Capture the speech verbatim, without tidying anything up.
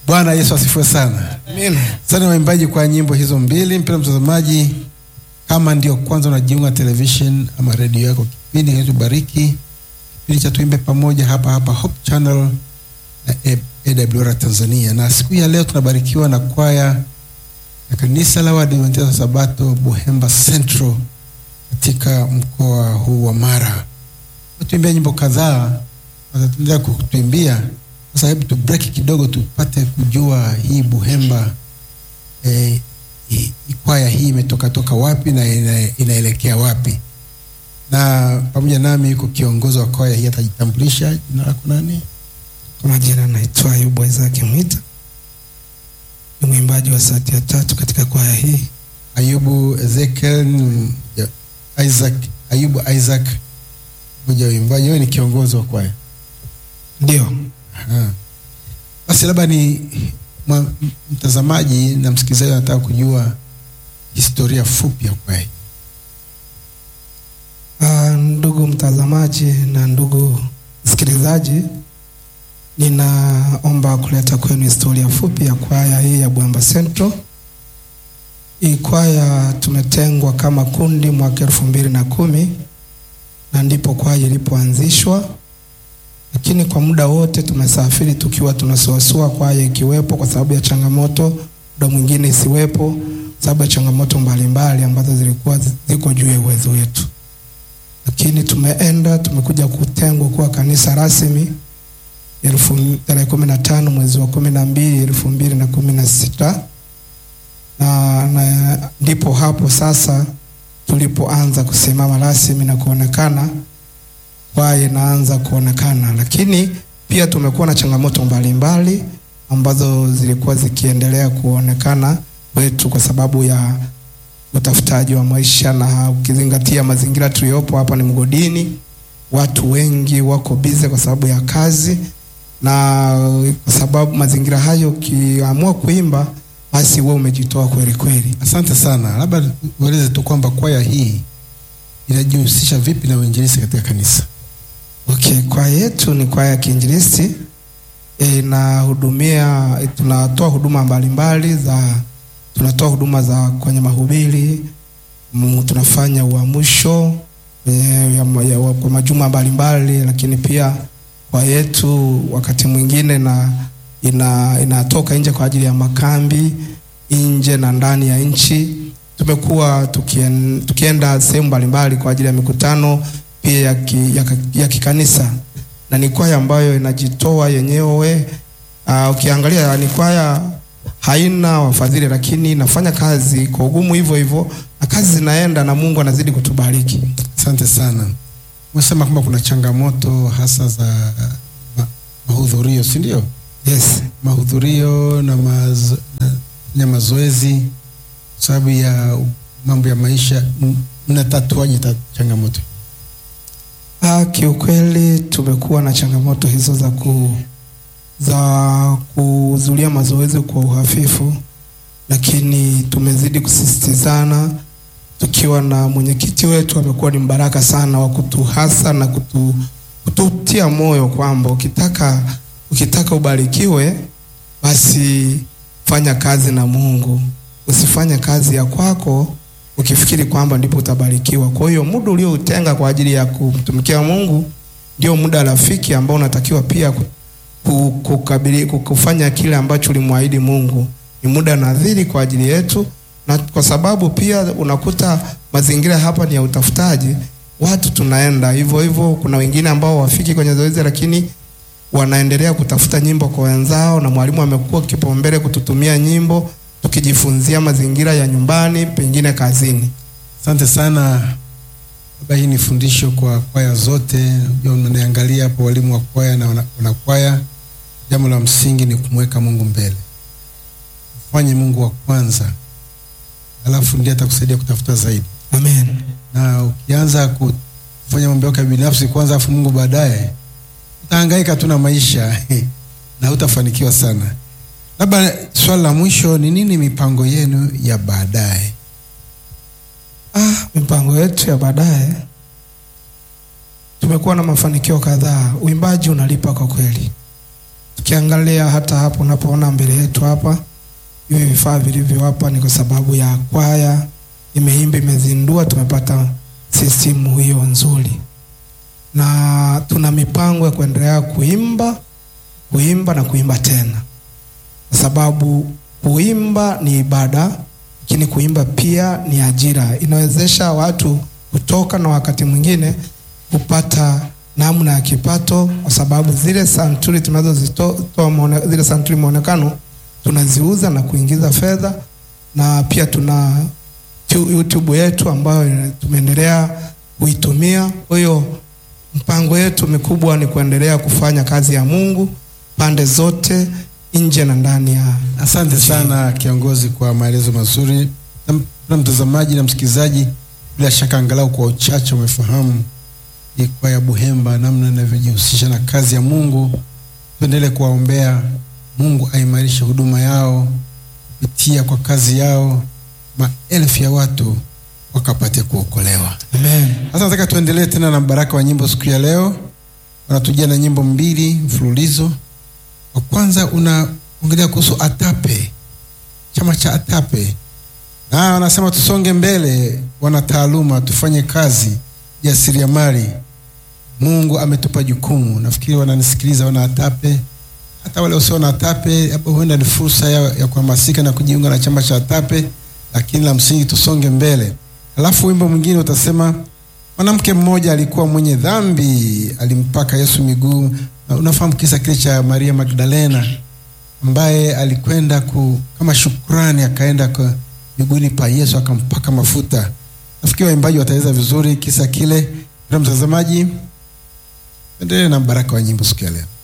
Bwana Yesu asifiwe sana. Amen. Sana waimbaji kwa nyimbo hizo mbili. Mpendwa mtazamaji, kama ndio kwanza unajiunga television ama radio yako, kipindi hiki Bariki, kipindi cha Tuimbe Pamoja hapa hapa Hope Channel na A W R Tanzania. Na siku ya leo tunabarikiwa na kwaya ya kanisa la Waadventista Sabato Buhemba Central katika mkoa huu wa Mara. Tuimbia nyimbo kadhaa, tutaendelea kutuimbia. Sasa hebu tu break kidogo tupate kujua hii Buhemba eh, hii kwaya hii imetoka toka wapi na ina, inaelekea wapi. Na pamoja nami yuko kiongozi wa kwaya hii, atajitambulisha. Jina lako nani? Kwa majina naitwa Ayubu Isaac Mwita. Ni mwimbaji wa sauti ya tatu katika kwaya hii. Ayubu Ezekiel Isaac Ayubu Isaac mmoja wa waimbaji. Wewe ni kiongozi wa kwaya? Ndio. Aha. Basi labda ni mtazamaji na msikilizaji anataka kujua historia fupi ya kwaya. Ah, ndugu mtazamaji na ndugu msikilizaji, ninaomba kuleta kwenu historia fupi ya kwaya hii ya Buhemba Central. Hii kwaya tumetengwa kama kundi mwaka elfu mbili na kumi na ndipo kwaya ilipoanzishwa. Lakini kwa muda wote tumesafiri tukiwa tunasuasua, kwaya ikiwepo kwa sababu ya changamoto, muda mwingine isiwepo sababu ya changamoto mbalimbali ambazo zilikuwa ziko juu ya uwezo wetu. Lakini tumeenda tumekuja kutengwa kuwa kanisa rasmi tarehe kumi na tano mwezi wa kumi na mbili elfu mbili na kumi na sita, na, na ndipo hapo sasa tulipoanza kusimama rasmi na kuonekana, kwaya inaanza kuonekana. Lakini pia tumekuwa na changamoto mbalimbali ambazo zilikuwa zikiendelea kuonekana kwetu kwa sababu ya utafutaji wa maisha, na ukizingatia mazingira tuliyopo hapa ni mgodini, watu wengi wako bize kwa sababu ya kazi, na kwa sababu mazingira hayo kiamua kuimba basi wewe umejitoa kweli kweli. Asante sana. Labda ueleze tu kwamba kwaya hii inajihusisha vipi na uinjilisti katika kanisa? Okay, kwaya yetu ni kwaya ya kiinjilisti. E, na hudumia e, tunatoa huduma mbalimbali za tunatoa huduma za kwenye mahubiri, m, tunafanya uamsho e, ya, ya, kwa majuma mbalimbali, lakini pia kwa yetu wakati mwingine na ina inatoka nje kwa ajili ya makambi nje na ndani ya nchi. Tumekuwa tukien, tukienda sehemu mbalimbali kwa ajili ya mikutano pia ya, ki, ya, ya kikanisa, na ni kwaya ambayo inajitoa yenyewe. Uh, ukiangalia ni kwaya haina wafadhili, lakini inafanya kazi kwa ugumu hivyo hivyo, na kazi zinaenda na Mungu anazidi kutubariki. Asante sana. Umesema kwamba kuna changamoto hasa za ma, mahudhurio, si ndio? Yes. Mahudhurio na, mazo, na, na mazoezi sababu ya mambo ya maisha, mnatatuaje ta changamoto? Ah, kiukweli tumekuwa na changamoto hizo za ku za kuzulia mazoezi kwa uhafifu, lakini tumezidi kusisitizana, tukiwa na mwenyekiti wetu amekuwa ni mbaraka sana wa kutuhasa na kutu, kututia moyo kwamba ukitaka ukitaka ubarikiwe basi fanya kazi na Mungu, usifanye kazi ya kwako ukifikiri kwamba ndipo utabarikiwa. Kwa hiyo muda ulioutenga kwa ajili ya kumtumikia Mungu ndio muda rafiki ambao unatakiwa pia kukabili kufanya kile ambacho ulimwahidi Mungu. Ni muda nadhiri kwa ajili yetu, na kwa sababu pia unakuta mazingira hapa ni ya utafutaji, watu tunaenda hivyo hivyo. Kuna wengine ambao wafiki kwenye zoezi lakini wanaendelea kutafuta nyimbo kwa wenzao, na mwalimu amekuwa kipaumbele kututumia nyimbo tukijifunzia mazingira ya nyumbani pengine kazini. Asante sana. Baba, hii ni fundisho kwa kwaya zote. Unaangalia hapo walimu wa kwaya na wana kwaya, jambo la msingi ni kumweka Mungu mbele. Fanye Mungu wa kwanza, alafu ndiye atakusaidia kutafuta zaidi. Amen. Na ukianza kufanya mambo yako binafsi kwanza afu Mungu baadaye, utahangaika tu na maisha na utafanikiwa sana. Labda swali la mwisho, ni nini mipango yenu ya baadaye? Ah, mipango yetu ya baadaye, tumekuwa na mafanikio kadhaa. Uimbaji unalipa kwa kweli. Tukiangalia hata hapo unapoona mbele yetu hapa, hivi vifaa vilivyo hapa ni kwa sababu ya kwaya imeimba, imezindua, tumepata system hiyo nzuri. Na tuna mipango ya kuendelea kuimba, kuimba na kuimba tena. Kwa sababu kuimba ni ibada, lakini kuimba pia ni ajira. Inawezesha watu kutoka na wakati mwingine kupata namna ya kipato, kwa sababu zile santuri tunazozitoa, zile santuri muonekano tunaziuza na kuingiza fedha. Na pia tuna YouTube yetu ambayo tumeendelea kuitumia. Kwa hiyo mpango yetu mikubwa ni kuendelea kufanya kazi ya Mungu pande zote, nje na ndani ya. Asante sana kiongozi kwa maelezo mazuri. Na mtazamaji na msikilizaji, bila shaka angalau kwa uchache umefahamu ni kwa ya Buhemba namna inavyojihusisha na kazi ya Mungu. Tuendelee kuwaombea Mungu aimarishe huduma yao, kupitia kwa kazi yao maelfu ya watu wakapate kuokolewa. Amen. Sasa nataka tuendelee tena na baraka wa nyimbo siku ya leo. Wanatujia na nyimbo mbili mfululizo. Wa kwanza unaongelea kuhusu ATAPE, chama cha ATAPE. Na wanasema tusonge mbele, wana taaluma, tufanye kazi ya siriamali. Mungu ametupa jukumu. Nafikiri wananisikiliza wana ATAPE. Hata wale usio na ATAPE, hapo huenda ni fursa ya, ya kuhamasika na kujiunga na chama cha ATAPE, lakini la msingi tusonge mbele. Alafu wimbo mwingine utasema mwanamke mmoja alikuwa mwenye dhambi, alimpaka Yesu miguu. Na unafahamu kisa kile cha Maria Magdalena ambaye alikwenda ku, kama shukrani akaenda kwa miguuni pa Yesu akampaka mafuta. Nafikiri waimbaji wataweza vizuri kisa kile. Na mtazamaji, endelee na baraka wa nyimbo siku ya leo.